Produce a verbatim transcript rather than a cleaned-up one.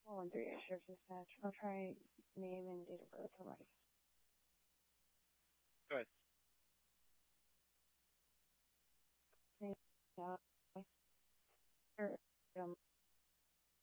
One three eight shift dispatch. I'll try name and date of birth. Alright. Go ahead. Yeah. Or, um,